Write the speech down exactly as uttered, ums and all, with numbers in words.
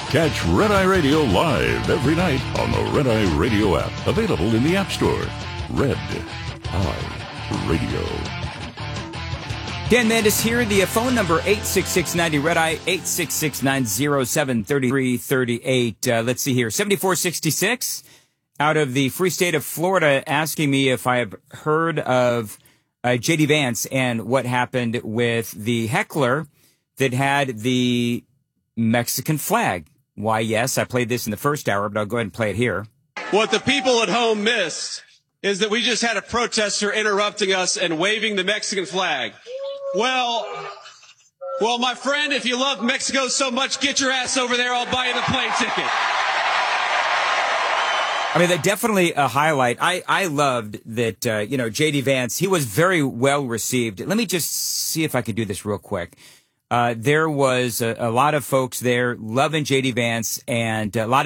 Catch Red Eye Radio live every night on the Red Eye Radio app. Available in the App Store. Red Eye Radio. Dan Mandis here. The phone number eight six six ninety Red Eye, eight six six nine zero seven three three three eight. Uh, let's see here. seventy-four sixty-six out of the free state of Florida asking me if I have heard of uh, J D Vance and what happened with the heckler that had the Mexican flag. Why, yes, I played this in the first hour, but I'll go ahead and play it here. What the people at home missed is that we just had a protester interrupting us and waving the Mexican flag. Well, well, my friend, if you love Mexico so much, get your ass over there. I'll buy you the plane ticket. I mean, that definitely a highlight. I, I loved that, uh, you know, J D Vance, he was very well received. Let me just see if I can do this real quick. Uh, there was a, a lot of folks there loving J D Vance and a lot of